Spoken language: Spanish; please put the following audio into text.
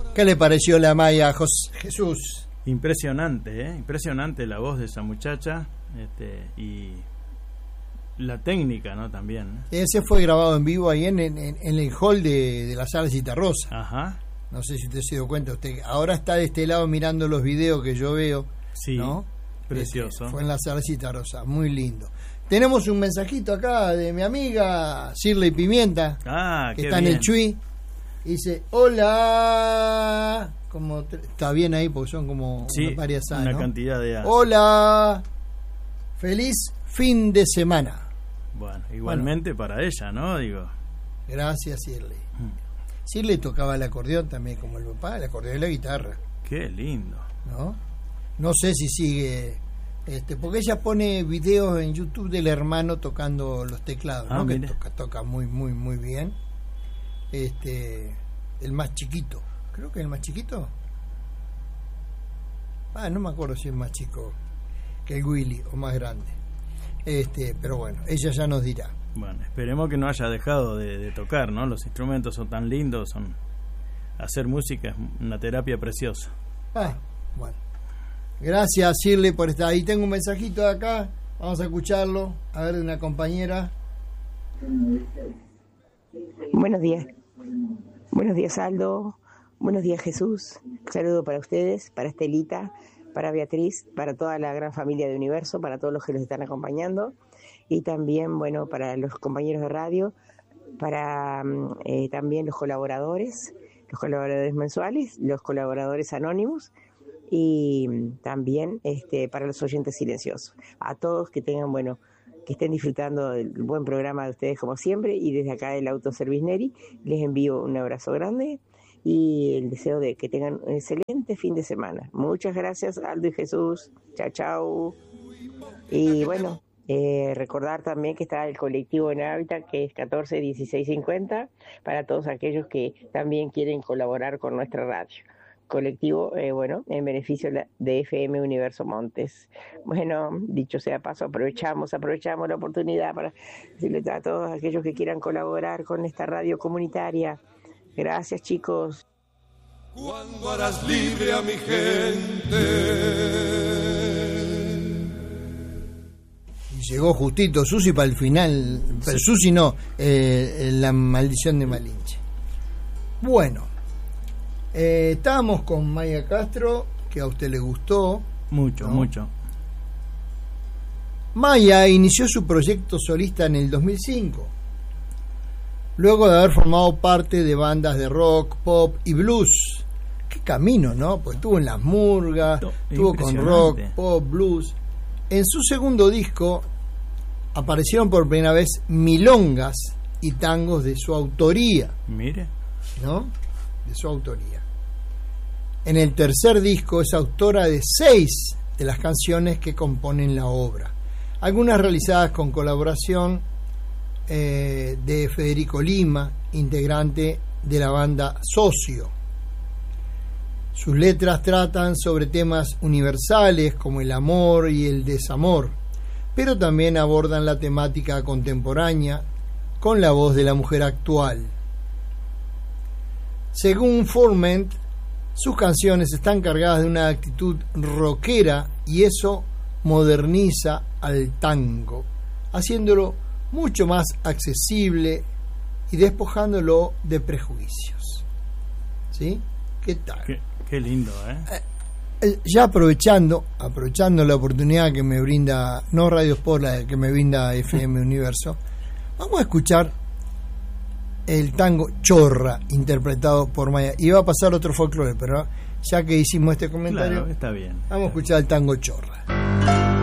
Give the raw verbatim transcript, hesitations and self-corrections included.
¿Qué le pareció la Maya, José Jesús? Impresionante, ¿eh? Impresionante la voz de esa muchacha, este, y la técnica, ¿no? También. Ese fue grabado en vivo ahí en, en, en el hall de, de la Sala Citarrosa. Ajá. No sé si usted se dio cuenta. Usted ahora está de este lado mirando los videos que yo veo. Sí, ¿no? Precioso. Este, fue en la Sala Citarrosa, muy lindo. Tenemos un mensajito acá de mi amiga Shirley Pimienta, ah, que qué está bien. en el Chuy. Dice, hola. Como está bien ahí porque son como sí, varias A, una ¿no? cantidad de A. Hola. Feliz fin de semana. Bueno, igualmente bueno, para ella, ¿no? Digo. Gracias, Shirley. Hmm. Shirley tocaba el acordeón también como el papá, el acordeón y la guitarra. Qué lindo. ¿No? No sé si sigue, este, porque ella pone videos en YouTube del hermano tocando los teclados, ah, ¿no? Que toca, toca muy, muy, muy bien. Este, el más chiquito, creo que el más chiquito. Ah, no me acuerdo si es más chico que el Willy o más grande. Este, pero bueno, ella ya nos dirá. Bueno, esperemos que no haya dejado de, de tocar, ¿no? Los instrumentos son tan lindos, son hacer música es una terapia preciosa. Ah, bueno. Gracias, Shirley, por estar ahí. Tengo un mensajito de acá, vamos a escucharlo, a ver, de una compañera. Buenos días. Buenos días, Aldo. Buenos días, Jesús. Un saludo para ustedes, para Estelita, para Beatriz, para toda la gran familia de Universo, para todos los que los están acompañando. Y también, bueno, para los compañeros de radio, para eh, también los colaboradores, los colaboradores mensuales, los colaboradores anónimos y también este, para los oyentes silenciosos. A todos que tengan, bueno, que estén disfrutando del buen programa de ustedes como siempre, y desde acá del Autoservice Neri les envío un abrazo grande y el deseo de que tengan un excelente fin de semana. Muchas gracias, Aldo y Jesús. Chao, chao. Y bueno, Eh, recordar también que está el colectivo en Hábitat, que es catorce dieciséis cincuenta, para todos aquellos que también quieren colaborar con nuestra radio. Colectivo, eh, bueno, en beneficio de F M Universo Montes. Bueno, dicho sea paso, aprovechamos, aprovechamos la oportunidad para decirles a todos aquellos que quieran colaborar con esta radio comunitaria. Gracias, chicos. Cuando harás libre a mi gente. Llegó justito Susi para el final, pero sí. Susi no, eh, la maldición de Malinche. Bueno, eh, estábamos con Maya Castro, que a usted le gustó. Mucho, ¿no? Mucho. Maya inició su proyecto solista en el dos mil cinco, luego de haber formado parte de bandas de rock, pop y blues. Qué camino, ¿no? Pues estuvo en Las Murgas, estuvo con rock, pop, blues. En su segundo disco aparecieron por primera vez milongas y tangos de su autoría. Mire. ¿No? De su autoría. En el tercer disco es autora de seis de las canciones que componen la obra. Algunas realizadas con colaboración eh, de Federico Lima, integrante de la banda Socio. Sus letras tratan sobre temas universales como el amor y el desamor, pero también abordan la temática contemporánea con la voz de la mujer actual. Según Forment, sus canciones están cargadas de una actitud rockera y eso moderniza al tango, haciéndolo mucho más accesible y despojándolo de prejuicios. ¿Sí? ¿Qué tal? ¿Qué? Qué lindo, ¿eh? ¿eh? Ya aprovechando, aprovechando la oportunidad que me brinda, no Radio Sport, la que me brinda F M Universo, vamos a escuchar el tango Chorra, interpretado por Maya. Y va a pasar otro folclore, pero ya que hicimos este comentario, claro, está bien. Vamos a escuchar el tango Chorra.